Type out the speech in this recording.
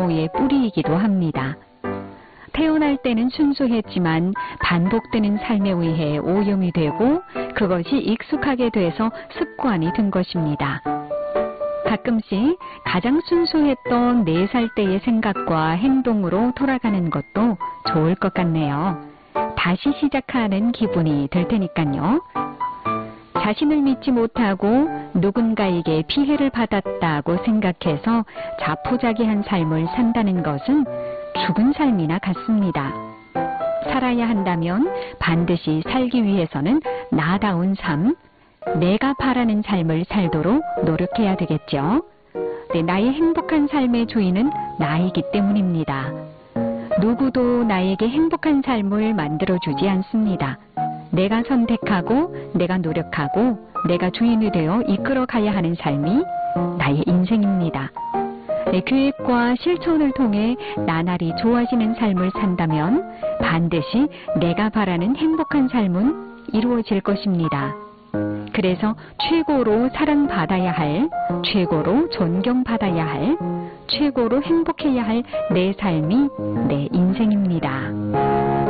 분노의 뿌리이기도 합니다. 태어날 때는 순수했지만 반복되는 삶에 의해 오염이 되고 그것이 익숙하게 돼서 습관이 된 것입니다. 가끔씩 가장 순수했던 4살 때의 생각과 행동으로 돌아가는 것도 좋을 것 같네요. 다시 시작하는 기분이 될 테니까요. 자신을 믿지 못하고 누군가에게 피해를 받았다고 생각해서 자포자기한 삶을 산다는 것은 죽은 삶이나 같습니다. 살아야 한다면 반드시 살기 위해서는 나다운 삶, 내가 바라는 삶을 살도록 노력해야 되겠죠. 나의 행복한 삶의 주인은 나이기 때문입니다. 누구도 나에게 행복한 삶을 만들어주지 않습니다. 내가 선택하고 내가 노력하고 내가 주인이 되어 이끌어가야 하는 삶이 나의 인생입니다. 계획과 실천을 통해 나날이 좋아지는 삶을 산다면 반드시 내가 바라는 행복한 삶은 이루어질 것입니다. 그래서 최고로 사랑받아야 할, 최고로 존경받아야 할, 최고로 행복해야 할 내 삶이 내 인생입니다.